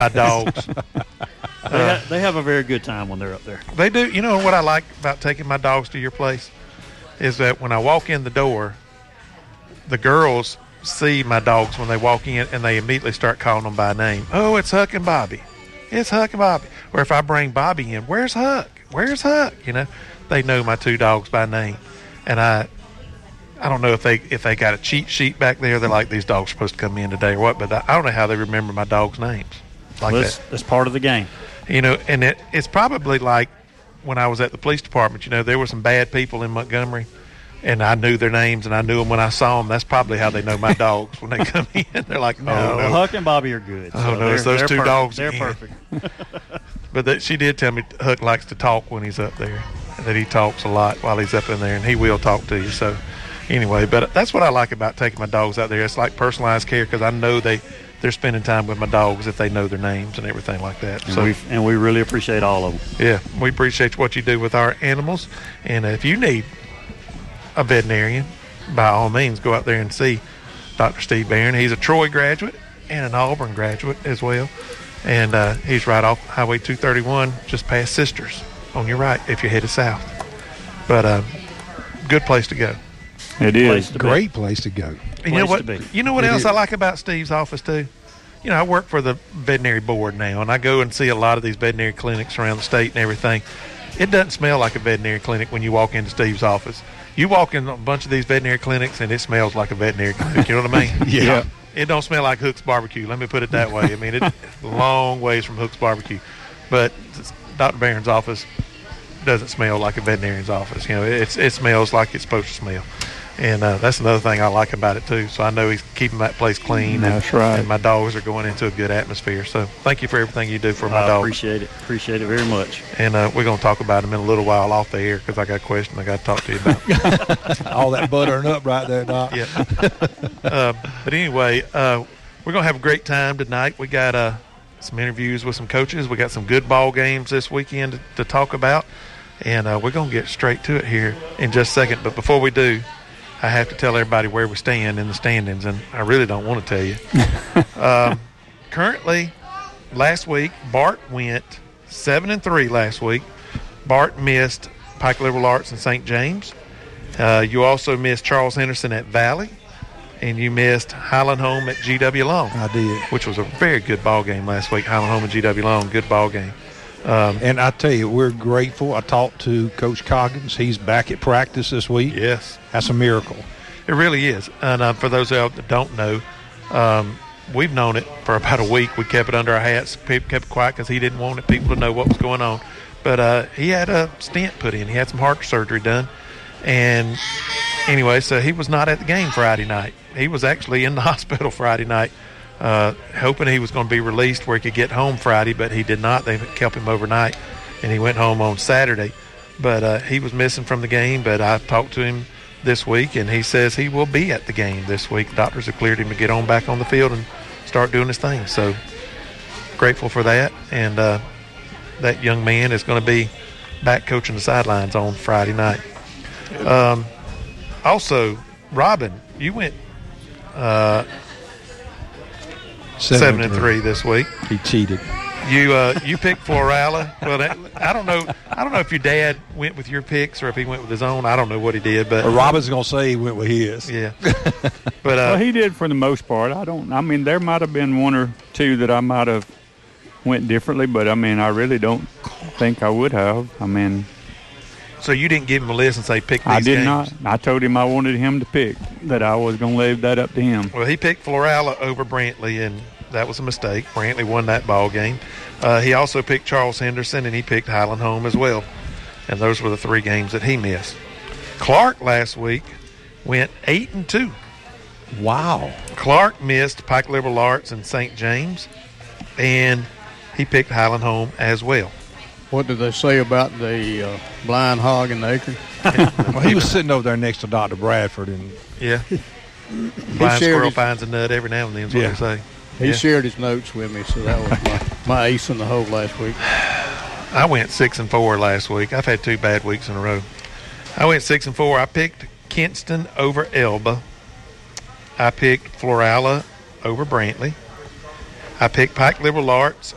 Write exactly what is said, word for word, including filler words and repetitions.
my dogs. They, uh, ha- they have a very good time when they're up there. They do. You know what I like about taking my dogs to your place is that when I walk in the door, the girls see my dogs when they walk in, and they immediately start calling them by name. Oh, it's Huck and Bobby. It's Huck and Bobby. Or if I bring Bobby in, where's Huck? Where's Huck? You know, they know my two dogs by name. And I I don't know if they if they got a cheat sheet back there. They're like, these dogs are supposed to come in today or what, but I don't know how they remember my dogs' names like well, that's, that. That's part of the game. You know, and it, it's probably like when I was at the police department, you know, there were some bad people in Montgomery, and I knew their names, and I knew them when I saw them. That's probably how they know my dogs when they come in. They're like, no, oh, no. Huck and Bobby are good. Oh, so no, it's those two perfect. dogs They're again. perfect. But that, she did tell me Huck likes to talk when he's up there, that he talks a lot while he's up in there, and he will talk to you. So anyway, but that's what I like about taking my dogs out there. It's like personalized care because I know they, they're spending time with my dogs if they know their names and everything like that. And, so, we, and we really appreciate all of them. Yeah, we appreciate what you do with our animals. And if you need a veterinarian, by all means, go out there and see Doctor Steve Barron. He's a Troy graduate and an Auburn graduate as well. And uh, he's right off Highway two thirty-one, just past Sisters on your right if you're headed south. But uh, good place to go. It is. Great place to go. And you know Place what? to be. You know what It else is. I like about Steve's office too? You know, I work for the veterinary board now, and I go and see a lot of these veterinary clinics around the state and everything. It doesn't smell like a veterinary clinic when you walk into Steve's office. You walk in a bunch of these veterinary clinics, and it smells like a veterinary clinic. You know what I mean? Yeah. It don't smell like Hook's Barbecue. Let me put it that way. I mean, it's a long ways from Hook's Barbecue. But Doctor Barron's office doesn't smell like a veterinarian's office. You know, it's, it smells like it's supposed to smell. And uh, that's another thing I like about it, too. So I know he's keeping that place clean. That's and, right. And my dogs are going into a good atmosphere. So thank you for everything you do for my I dogs. appreciate it. Appreciate it very much. And uh, we're going to talk about them in a little while off the air because I got a question I got to talk to you about. All that buttering up right there, Doc. Yeah. uh, but anyway, uh, we're going to have a great time tonight. We got uh, some interviews with some coaches. We got some good ball games this weekend to, to talk about. And uh, we're going to get straight to it here in just a second. But before we do, I have to tell everybody where we stand in the standings, and I really don't want to tell you. um, currently, last week, Bart went seven and three last week. Bart missed Pike Liberal Arts and Saint James. Uh, you also missed Charles Henderson at Valley, and you missed Highland Home at G W Long. I did. Which was a very good ball game last week. Highland Home and G W Long, good ball game. Um, And I tell you, we're grateful. I talked to Coach Coggins. He's back at practice this week. yes. That's a miracle. It really is. And uh, for those out that don't know, um, we've known it for about a week. We kept it under our hats, people kept it quiet because he didn't want it, people to know what was going on. But uh, he had a stent put in. He had some heart surgery done. And anyway, so he was not at the game Friday night. He was actually in the hospital Friday night, uh, hoping he was going to be released where he could get home Friday, but he did not. They kept him overnight, and he went home on Saturday. But uh, he was missing from the game, but I talked to him this week, and he says he will be at the game this week. Doctors have cleared him to get on back on the field and start doing his thing. So grateful for that. And uh, that young man is going to be back coaching the sidelines on Friday night. Um, also, Robin, you went uh, seven and three this week. He cheated. You uh, you picked Florala. Well, that, I don't know. I don't know if your dad went with your picks or if he went with his own. I don't know what he did, but Well, Robin's going to say he went with his. yeah. But uh, Well, he did for the most part. I don't. I mean, there might have been one or two that I might have went differently, but I mean, I really don't think I would have. I mean, so you didn't give him a list and say pick these I did games. not. I told him I wanted him to pick. That I was going to leave that up to him. Well, he picked Florala over Brantley, and that was a mistake. Brantley won that ball game. Uh, he also picked Charles Henderson, and he picked Highland Home as well. And those were the three games that he missed. Clark last week went eight and two. Wow. Clark missed Pike Liberal Arts and Saint James, and he picked Highland Home as well. What did they say about the uh, blind hog in the acre? Well, he was sitting over there next to Doctor Bradford, and Yeah. Blind shared squirrel his- finds a nut every now and then is what Yeah. they say. He Yeah. shared his notes with me, so that was my, my ace in the hole last week. I went six and four last week. I've had two bad weeks in a row. I went six and four. I picked Kinston over Elba. I picked Florala over Brantley. I picked Pike Liberal Arts